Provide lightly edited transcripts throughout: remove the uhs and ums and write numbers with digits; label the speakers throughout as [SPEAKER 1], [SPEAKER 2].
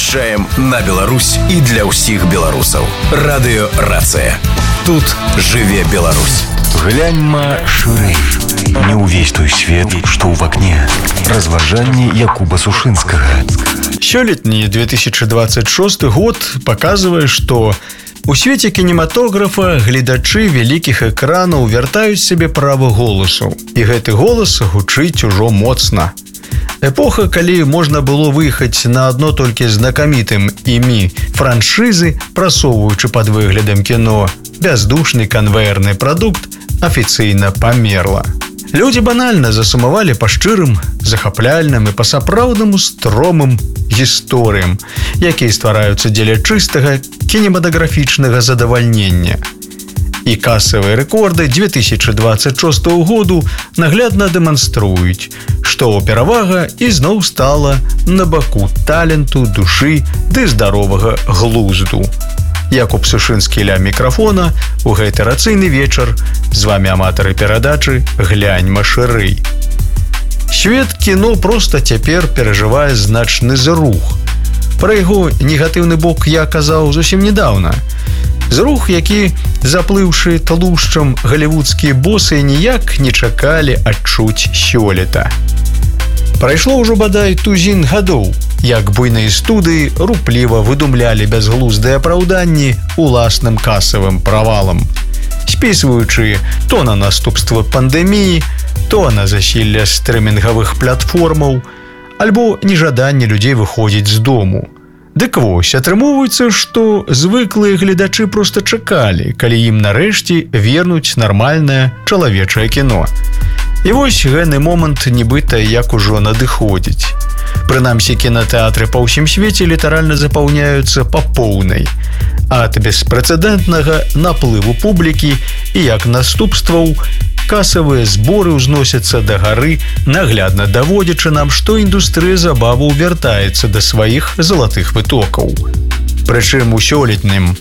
[SPEAKER 1] Выязджаем на Беларусь и для ўсіх беларусаў. Радыё Рацыя. Тут жыве Беларусь.
[SPEAKER 2] Гляньма шырэй. Не ўвесь той свет, што ў вакне. Разважанні Якуба Сушынскага.
[SPEAKER 3] Сёлетні 2026 год паказвае, што у свеце кінематографа гледачы вялікіх экранаў вяртаюць сабе права голасу. І гэты голас гучыць ужо моцна. Эпоха, калі можна было выехаць на адно толькі знакамітым імі франшызы, прасоўваючы пад выглядам кіно бяздушны канвеерны прадукт, афіцыйна памерла. Людзі банальна засумавалі па шчырым, захапляльным і па-сапраўднаму стромым гісторыям, якія ствараюцца дзеля чыстага кінематаграфічнага задавальнення. І касавыя рэкорды 2026 году наглядна дэманструюць, што перавага ізноў стала на баку таленту, душы ды здаровага глузду. Якуб Сушынскі ля мікрафона у гэты рацыйны вечар. З вамі аматары перадачы «Гляньма шырэй». Свет кіно проста цяпер перажывае значны зрух. Пра яго негатыўны бок я казаў зусім недаўна. Зрух, які, заплыўшы тлушчам галівудскія босы, ніяк не чакалі адчуць сёлета. Прайшло ўжо бадай тузін гадоў, як буйныя студыі рупліва выдумлялі бязглуздыя апраўданні уласным касавым правалам, спісваючы то на наступства пандэміі, то на засілля стрымінгавых платформаў, альбо нежаданне людзей выходзіць з дому. Дык вось, атрымоўваецца, што звыклыя гледачы проста чакалі, калі ім нарэшце вернуць нармальнае чалавечае кіно. І вось гэны момант нібыта як ужо надыходзіць. Прынамсі, кінатэатры па ўсім свеце літаральна запаўняюцца па поўнай. Ад беспрэцэдэнтнага наплыву публікі і як наступстваў касавыя зборы ўзносяцца да гары, наглядна даводзячы нам, што індустрыя забаваў вяртаецца да сваіх залатых вытокаў. Прычым у сёлетнім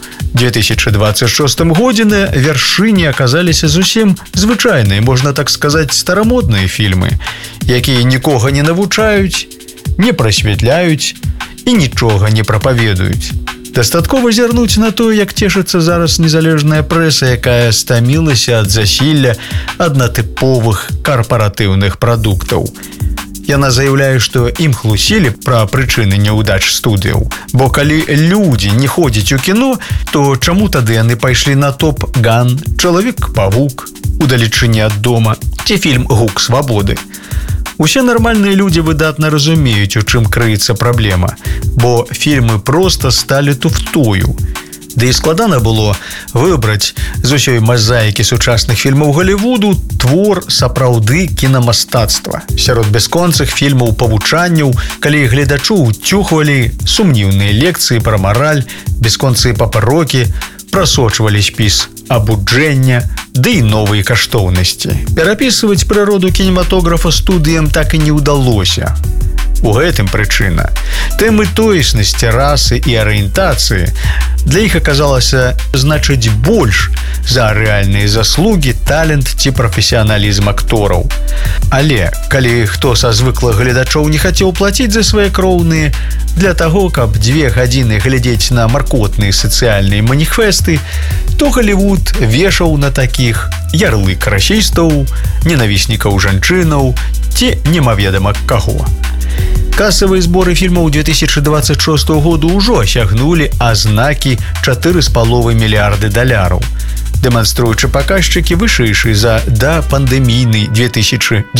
[SPEAKER 3] 2026 годзе на вяршыні аказаліся зусім звычайныя, можна так сказаць, старамодныя фільмы, якія нікога не навучаюць, не прасвятляюць і нічога не прапаведуюць. Дастаткова зірнуць на то, як цешыцца зараз незалежная прэса, якая стамілася ад засілля аднатыповых карпаратыўных прадуктаў. Яна заяўляе, што ім хлусілі пра прычыны няўдач студыяў. Бо калі людзі не ходзяць у кіно, то чаму тады яны пайшлі на топ «Ган», «Чалавек-павук», «Удалечыні ад дома» ці фільм «Гук свабоды»? Усе нармальныя людзі выдатна разумеюць, у чым крыецца праблема, бо фільмы проста сталі туфтою. Да і складана было выбраць з усёй мазаікі сучасных фільмаў Галівуду твор сапраўды кінамастацтва. Сярод бясконцых фільмаў павучанняў, калі гледачу ўцюхвалі сумніўныя лекцыі пра мараль, бясконцыя папарокі, прасочвалі спіс абуджэння, ды і новыя каштоўнасці. Перапісваць прыроду кінематографа студыям так і не ўдалося. У гэтым прычына. Тэмы тоеснасці, расы і арыентацыі для іх аказалася значыць больш за рэальныя заслугі, талент ці прафесіяналізм актораў. Але калі хто са звыклых гледачоў не хацеў плаціць за свае кроўныя для таго, каб 2 гадзіны глядзець на маркотныя сацыяльныя маніфесты, то Галівуд вешаў на такіх ярлык расістаў, ненавіснікаў жанчынаў ці немаведама каго. Касавыя зборы фільмаў 2026 году ўжо асягнулі азнакі 4,5 мільярды даляраў, дэманструючы паказчыкі вышэйшыя за дапандэмійны 2019.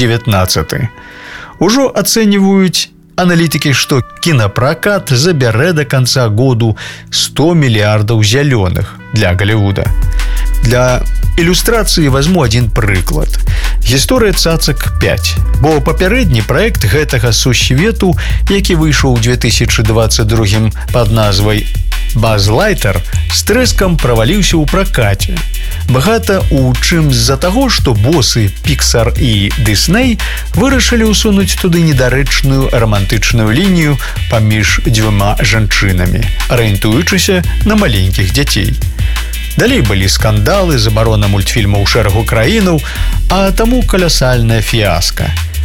[SPEAKER 3] Ужо ацэньваюць аналітыкі, што кінапракат забярэ да канца году 100 мільярдаў зялёных для Галівуда. Для ілюстрацыі возьму адзін прыклад. Гісторыя «Цацак 5», бо папярэдні праект гэтага сусвету, які выйшаў у 2022 пад назвай «Баз Лайтер», з трэскам праваліўся ў пракаце. Багата у чым з-за таго, што босы Pixar і Disney вырашылі ўсунуць туды недарэчную рамантычную лінію паміж 2 жанчынамі, арыентуючыся на маленькіх дзяцей. Далей былі скандалы, забарона мультфільмаў у шэрагу краінаў, а таму калясальная фіаска.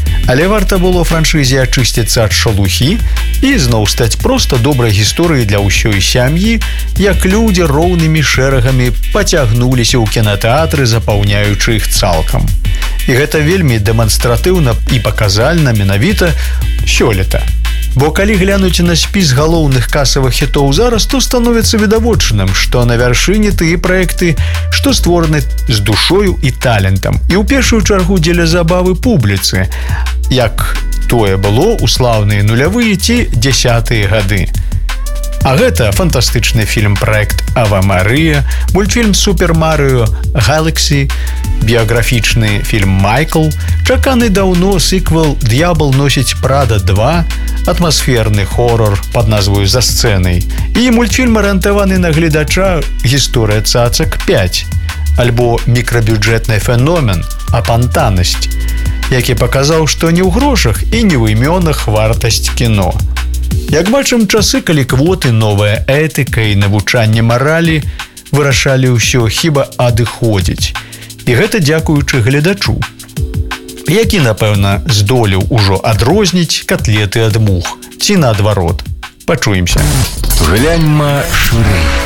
[SPEAKER 3] Але варта было франшызе ачысціцца ад шалухі і зноў стаць проста добрай гісторыяй для ўсёй сям'і, як людзі роўнымі шэрагамі пацягнуліся ў кінатэатры, запаўняючы іх цалкам. І гэта вельмі дэманстратыўна і паказальна менавіта сёлета. Бо калі глянуць на спіс галоўных касавых хітоў зараз, то становіцца відавочным, што на вяршыні тыя праекты, што створаны з душою і талентам, і ў першую чаргу дзеля забавы публіцы, як тое было ў слаўныя нулявыя ці 10-тыя гады. А гэта фантастычны фільм-праект «Ава Марыя», мультфільм «Супер Марыо Галаксі», біяграфічны фільм «Майкл», чаканы даўно сіквел «Д'ябал носіць Прада 2», атмасферны хорор пад назвою «За сцэнай» і мультфільм, арыентаваны на гледача «Гісторыя цацак 5», альбо мікрабюджэтны феномен «Апантанасць», які паказаў, што не ў грошах і не ў імёнах вартасць кіно. Як бачым, часы, калі квоты, новая этыка і навучанне маралі вырашалі ўсё, хіба адыходзіць. І гэта дзякуючы гледачу, які, напэўна, здолеў ужо адрозніць катлеты ад мух, ці наадварот. Пачуемся.
[SPEAKER 2] Гляньма шырэй.